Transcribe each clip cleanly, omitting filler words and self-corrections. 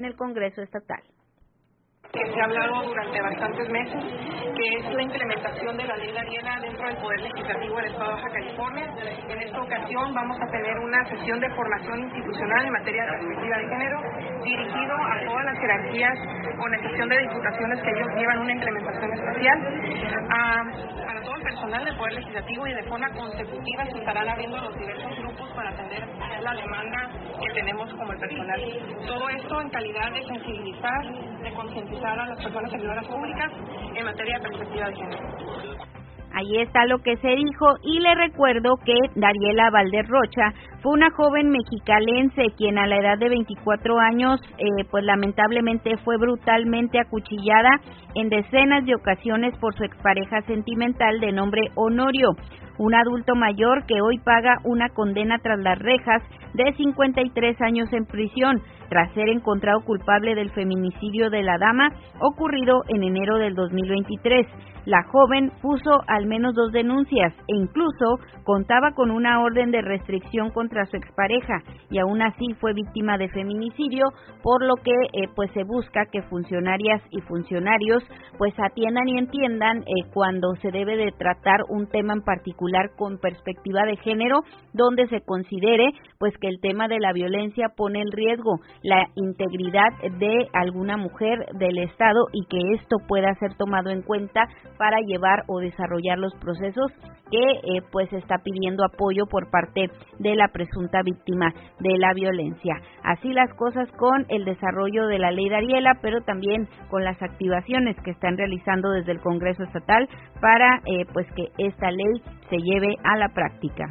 en el Congreso Estatal. Que se ha hablado durante bastantes meses, que es la implementación de la ley Dariela dentro del Poder Legislativo del Estado de Baja California. En esta ocasión vamos a tener una sesión de formación institucional en materia de perspectiva de género, dirigido a todas las jerarquías con excepción de diputaciones que ellos llevan una implementación especial. Para todo el personal del Poder Legislativo y de forma consecutiva se estarán abriendo los diversos grupos para atender la demanda que tenemos como el personal. Todo esto en calidad de sensibilizar, de concientizar a las personas servidoras públicas en materia de perspectiva de género. Ahí está lo que se dijo y le recuerdo que Dariela Valdez Rocha fue una joven mexicalense quien a la edad de 24 años pues lamentablemente fue brutalmente acuchillada en decenas de ocasiones por su expareja sentimental de nombre Honorio, un adulto mayor que hoy paga una condena tras las rejas de 53 años en prisión tras ser encontrado culpable del feminicidio de la dama ocurrido en enero del 2023. La joven puso al menos 2 denuncias e incluso contaba con una orden de restricción contra su expareja y aún así fue víctima de feminicidio, por lo que pues se busca que funcionarias y funcionarios pues atiendan y entiendan cuando se debe de tratar un tema en particular con perspectiva de género, donde se considere pues que el tema de la violencia pone en riesgo la integridad de alguna mujer del Estado y que esto pueda ser tomado en cuenta para llevar o desarrollar los procesos que pues está pidiendo apoyo por parte de la presunta víctima de la violencia. Así las cosas con el desarrollo de la ley Dariela, pero también con las activaciones que están realizando desde el Congreso Estatal para pues que esta ley se lleve a la práctica.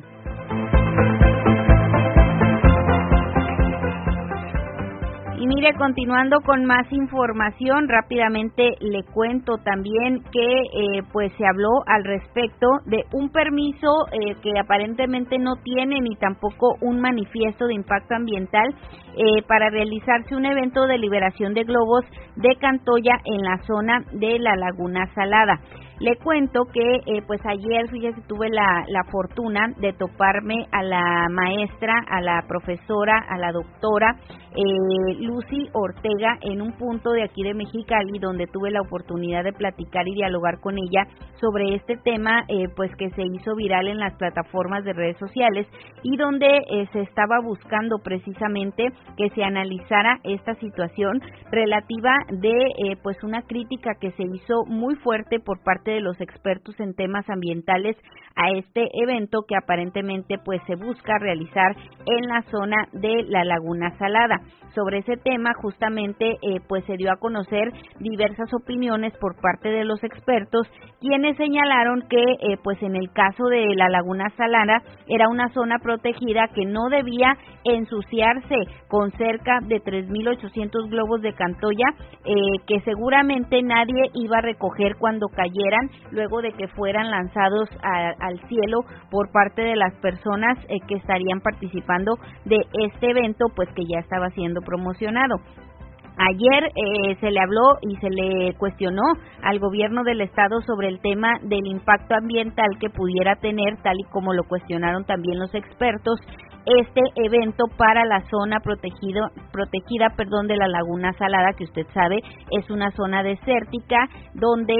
Y mire, continuando con más información, rápidamente le cuento también que pues se habló al respecto de un permiso que aparentemente no tiene ni tampoco un manifiesto de impacto ambiental para realizarse un evento de liberación de globos de Cantoya en la zona de la Laguna Salada. Le cuento que pues ayer, fíjese, tuve la fortuna de toparme a la maestra, a la profesora, a la doctora Lucy Ortega en un punto de aquí de Mexicali, donde tuve la oportunidad de platicar y dialogar con ella sobre este tema pues que se hizo viral en las plataformas de redes sociales y donde se estaba buscando precisamente que se analizara esta situación relativa de pues una crítica que se hizo muy fuerte por parte de los expertos en temas ambientales a este evento que aparentemente pues se busca realizar en la zona de la Laguna Salada. Sobre ese tema justamente pues se dio a conocer diversas opiniones por parte de los expertos, quienes señalaron que pues en el caso de la Laguna Salada era una zona protegida que no debía ensuciarse con cerca de 3.800 globos de Cantoya que seguramente nadie iba a recoger cuando cayeran luego de que fueran lanzados al cielo por parte de las personas que estarían participando de este evento pues que ya estaba siendo promocionado. Ayer se le habló y se le cuestionó al gobierno del estado sobre el tema del impacto ambiental que pudiera tener, tal y como lo cuestionaron también los expertos, este evento para la zona protegida de la Laguna Salada, que usted sabe es una zona desértica donde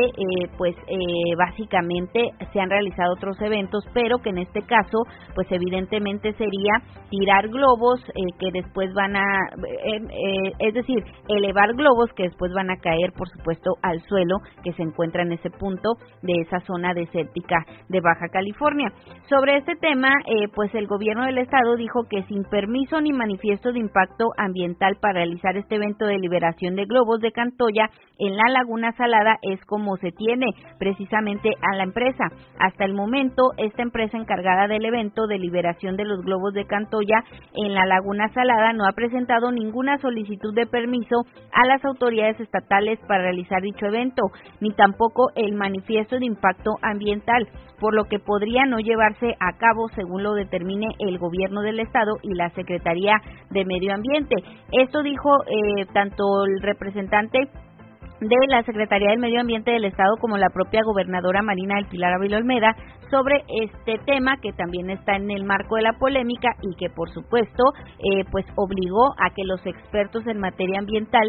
básicamente se han realizado otros eventos, pero que en este caso pues evidentemente sería tirar globos que después van a es decir, elevar globos que después van a caer por supuesto al suelo que se encuentra en ese punto de esa zona desértica de Baja California. Sobre este tema pues el gobierno del estado dijo que sin permiso ni manifiesto de impacto ambiental para realizar este evento de liberación de globos de Cantoya en la Laguna Salada es como se tiene precisamente a la empresa. Hasta el momento, esta empresa encargada del evento de liberación de los globos de Cantoya en la Laguna Salada no ha presentado ninguna solicitud de permiso a las autoridades estatales para realizar dicho evento, ni tampoco el manifiesto de impacto ambiental, por lo que podría no llevarse a cabo según lo determine el gobierno del estado y la Secretaría de Medio Ambiente. Esto dijo tanto el representante de la Secretaría del Medio Ambiente del Estado como la propia gobernadora Marina del Pilar Ávila Olmeda sobre este tema que también está en el marco de la polémica y que por supuesto pues obligó a que los expertos en materia ambiental